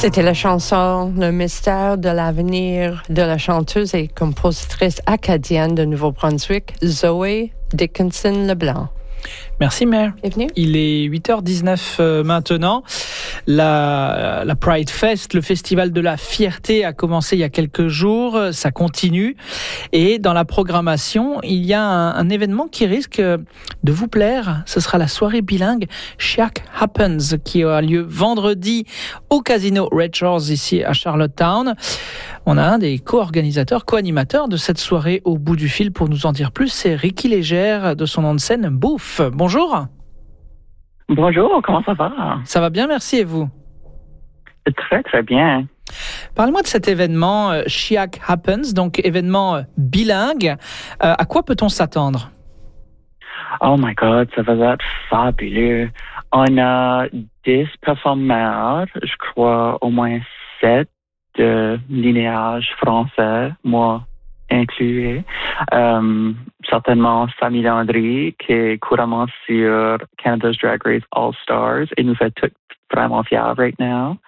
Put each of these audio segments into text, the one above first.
C'était la chanson Le mystère de l'avenir de la chanteuse et compositrice acadienne de Nouveau-Brunswick, Zoé Dickinson-Leblanc. Merci Mère. Bienvenue. Il est 8h19 maintenant. La Pride Fest, le festival de la fierté, a commencé il y a quelques jours. Ça continue. Et dans la programmation, il y a un événement qui risque de vous plaire. Ce sera la soirée bilingue Chiac Happens qui aura lieu vendredi au Casino Red Shores ici à Charlottetown. On a un des co-animateurs de cette soirée au bout du fil pour nous en dire plus. C'est Ricky Légère, de son nom de scène Bouffe. Bonjour. Bonjour, comment ça va? Ça va bien, merci, et vous? Très, très bien. Parlez-moi de cet événement Chiac Happens, donc événement bilingue. À quoi peut-on s'attendre? Oh my God, ça va être fabuleux. On a 10 performeurs, je crois au moins 7 de linéage français, moi inclus. Certainement Samy Landry, qui est couramment sur Canada's Drag Race All-Stars et nous fait tout vraiment fiers right now.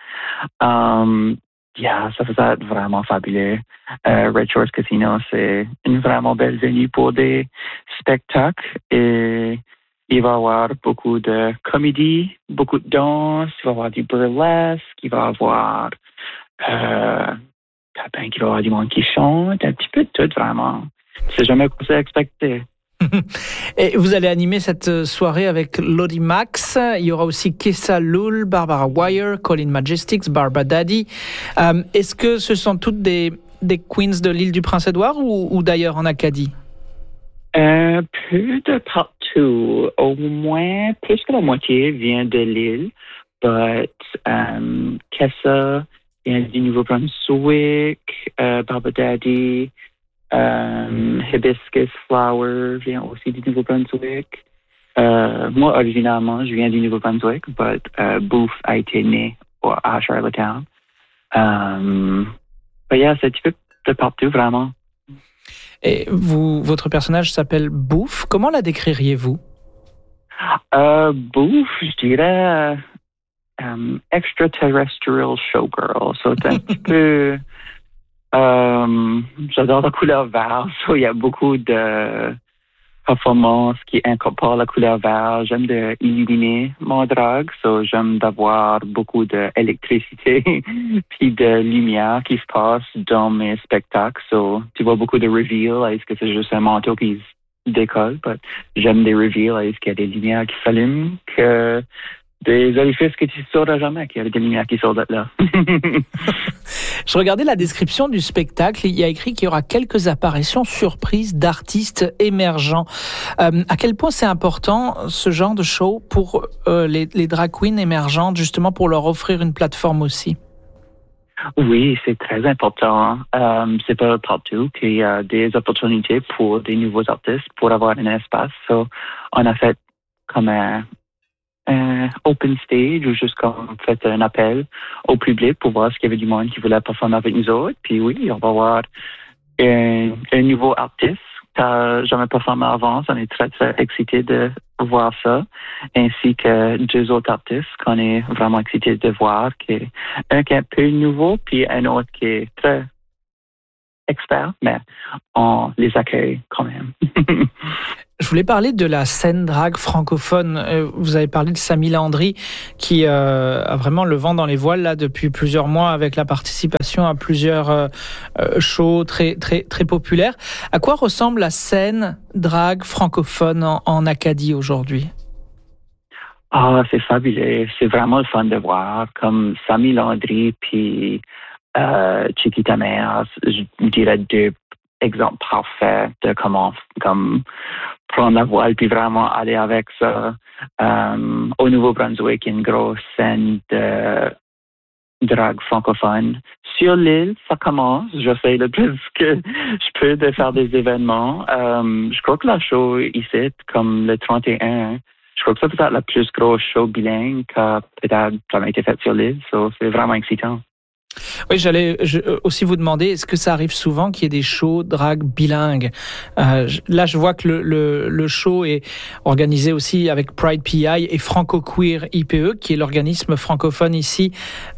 Ça va être vraiment fabuleux. Red Shores Casino, c'est une vraiment belle venue pour des spectacles et il va y avoir beaucoup de comédie, beaucoup de danse, il va y avoir du burlesque, il va y avoir qu'il va y avoir du monde qui chante, un petit peu de tout, vraiment. C'est jamais quoi ça expecté. Et vous allez animer cette soirée avec Lodi Max. Il y aura aussi Kessa Lul, Barbara Wire, Colin Majestics, Barbara Daddy. Est-ce que ce sont toutes des queens de l'île du Prince-Édouard ou d'ailleurs en Acadie? Peu de partout. Au moins, plus que la moitié vient de l'île. But Kessa vient du Nouveau-Brunswick, Barbara Daddy, Hibiscus Flower vient aussi du Nouveau-Brunswick. Moi, originalement, je viens du Nouveau-Brunswick, but Bouffe a été né à Charlottetown. C'est un petit peu de partout, vraiment. Et votre personnage s'appelle Bouffe. Comment la décririez-vous? Bouffe, je dirais extraterrestrial showgirl. So, c'est un petit peu... j'adore la couleur verte. So, il y a beaucoup de performances qui incorporent la couleur verte. J'aime illuminer mon drag. So, j'aime d'avoir beaucoup d'électricité puis de lumière qui se passe dans mes spectacles. So, tu vois beaucoup de reveal. Est-ce que c'est juste un manteau qui se décolle? But j'aime des reveals. Est-ce qu'il y a des lumières qui s'allument? Que des orifices que tu ne sauras jamais qu'il y a des lumières qui sortent là. Je regardais la description du spectacle. Il y a écrit qu'il y aura quelques apparitions surprises d'artistes émergents. À quel point c'est important ce genre de show pour les drag queens émergentes, justement pour leur offrir une plateforme aussi? Oui, c'est très important. C'est pas partout qu'il y a des opportunités pour des nouveaux artistes pour avoir un espace. So, on a fait comme un open stage ou juste comme fait un appel au public pour voir s'il y avait du monde qui voulait performer avec nous autres. Puis oui, on va avoir un nouveau artiste qui n'a jamais performé avant. On est très, très excités de voir ça. Ainsi que 2 autres artistes qu'on est vraiment excités de voir. Un qui est un peu nouveau, puis un autre qui est très expert, mais on les accueille quand même. Je voulais parler de la scène drague francophone. Vous avez parlé de Samy Landry qui a vraiment le vent dans les voiles là depuis plusieurs mois avec la participation à plusieurs shows très très très populaires. À quoi ressemble la scène drague francophone en Acadie aujourd'hui? Ah, c'est fabuleux. C'est vraiment le fun de voir comme Samy Landry puis Chiquita Mère. Je dirais 2 exemples parfaits de comment prendre la voile puis vraiment aller avec ça. Au Nouveau-Brunswick, une grosse scène de drague francophone. Sur l'île, ça commence. J'essaie le plus que je peux de faire des événements. Je crois que la show ici, comme le 31, je crois que ça peut être la plus grosse show bilingue qui a peut-être jamais été faite sur l'île. So, c'est vraiment excitant. Oui, j'allais aussi vous demander, est-ce que ça arrive souvent qu'il y ait des shows drag bilingues? Là, je vois que le show est organisé aussi avec Pride PI et Franco Queer IPE, qui est l'organisme francophone ici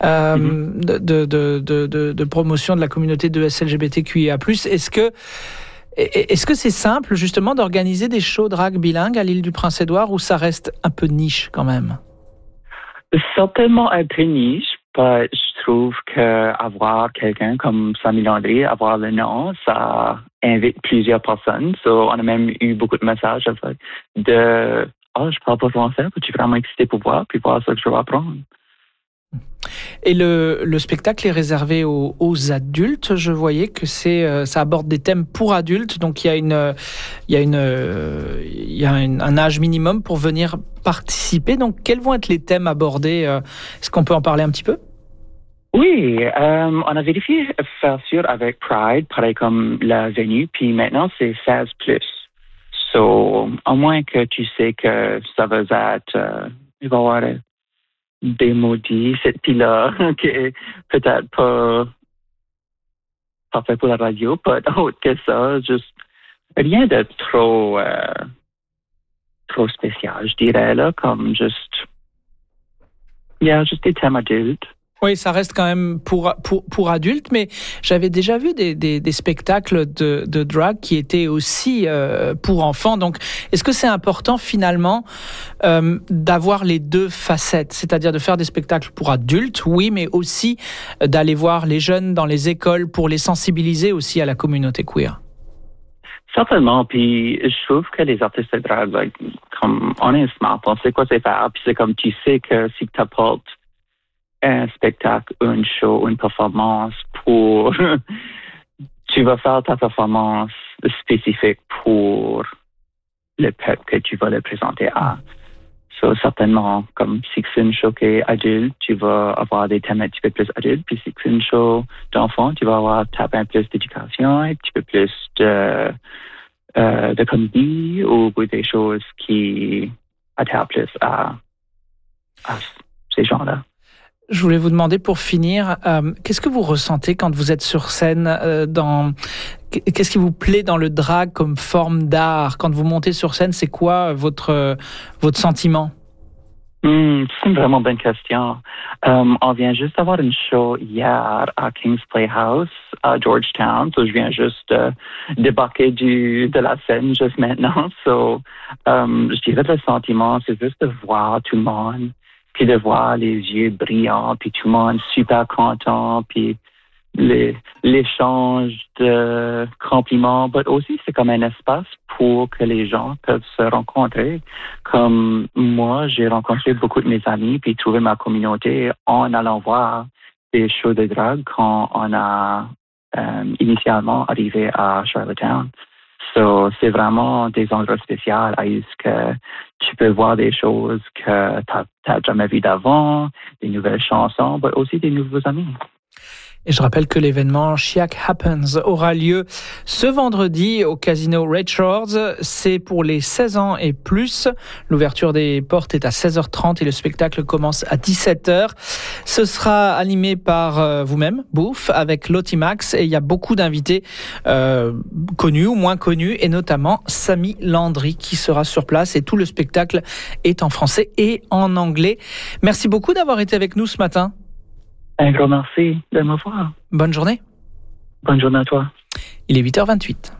de promotion de la communauté de SLGBTQIA+. Est-ce que c'est simple, justement, d'organiser des shows drag bilingues à l'île du Prince-Édouard, ou ça reste un peu niche quand même? Certainement un peu niche. Je trouve qu'avoir quelqu'un comme Samy Landry, avoir le nom, ça invite plusieurs personnes. On a même eu beaucoup de messages de je parle pas français, je suis vraiment excité pour voir ce que je vais apprendre. Et le spectacle est réservé aux adultes. Je voyais que ça aborde des thèmes pour adultes, donc il y a un âge minimum pour venir participer. Donc quels vont être les thèmes abordés? Est-ce qu'on peut en parler un petit peu? Oui, on a vérifié faire sûr avec Pride, pareil comme la venue, puis maintenant c'est 16+. Au moins que tu sais que ça va être, il va y avoir des maudits, cette fille-là, qui est peut-être pas fait pour la radio, pas autre que ça, juste rien de trop spécial, je dirais, là, comme juste des thèmes adultes. Oui, ça reste quand même pour adultes, mais j'avais déjà vu des spectacles de drag qui étaient aussi pour enfants. Donc, est-ce que c'est important finalement d'avoir les deux facettes, c'est-à-dire de faire des spectacles pour adultes, oui, mais aussi d'aller voir les jeunes dans les écoles pour les sensibiliser aussi à la communauté queer? Certainement, puis je trouve que les artistes de drag, comme honnêtement, on sait quoi c'est faire, puis c'est comme tu sais que si tu apportes un spectacle, un show, une performance tu vas faire ta performance spécifique pour le peuple que tu vas le présenter à. Certainement, comme si c'est une show qui est adulte, tu vas avoir des thèmes un petit peu plus adultes, puis si c'est une show d'enfant, tu vas avoir un peu plus d'éducation, un petit peu plus de comédie ou des choses qui attirent plus à ces gens-là. Je voulais vous demander pour finir, qu'est-ce que vous ressentez quand vous êtes sur scène qu'est-ce qui vous plaît dans le drag comme forme d'art? Quand vous montez sur scène, c'est quoi votre sentiment? C'est une vraiment bonne question. On vient juste d'avoir une show hier à King's Playhouse à Georgetown. Je viens juste débarquer de la scène juste maintenant. Je dirais que le sentiment, c'est juste de voir tout le monde, puis de voir les yeux brillants, puis tout le monde super content, puis l'échange de compliments, mais aussi c'est comme un espace pour que les gens peuvent se rencontrer. Comme moi, j'ai rencontré beaucoup de mes amis, puis trouvé ma communauté en allant voir des shows de drag quand on a initialement arrivé à Charlottetown. C'est vraiment des endroits spéciaux à ce que tu peux voir des choses que tu n'as jamais vues d'avant, des nouvelles chansons, mais aussi des nouveaux amis. Et je rappelle que l'événement Chiac Happens aura lieu ce vendredi au Casino Red Shores. C'est pour les 16 ans et plus. L'ouverture des portes est à 16h30 et le spectacle commence à 17h. Ce sera animé par vous-même, Bouffe, avec Lottie Max. Et il y a beaucoup d'invités connus ou moins connus, et notamment Samy Landry qui sera sur place. Et tout le spectacle est en français et en anglais. Merci beaucoup d'avoir été avec nous ce matin. Un grand merci de me voir. Bonne journée. Bonne journée à toi. Il est 8h28.